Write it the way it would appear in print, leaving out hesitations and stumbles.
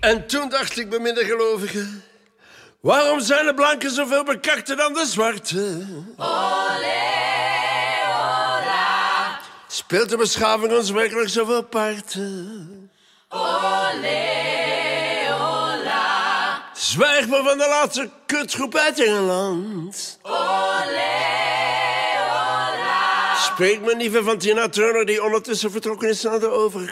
En toen dacht ik bij middengelovigen... waarom zijn de blanken zoveel bekakter dan de zwarte? Olé, ola. Speelt de beschaving ons werkelijk zoveel parten? Olé, ola. Zwijg maar van de laatste kutgroep uit Engeland. Olé, ola. Spreek me niet van Tina Turner die ondertussen vertrokken is naar de overkant.